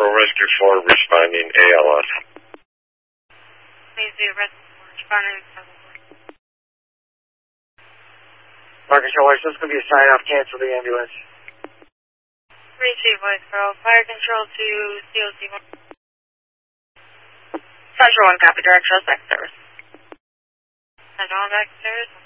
Patrol Rescue 4 responding ALS. Please do responding. Marcus Shores, this is going to be a sign-off. Cancel the ambulance. Receive voice call. Fire control to COC1. Central 1, copy. Directional back service. Central 1 back service.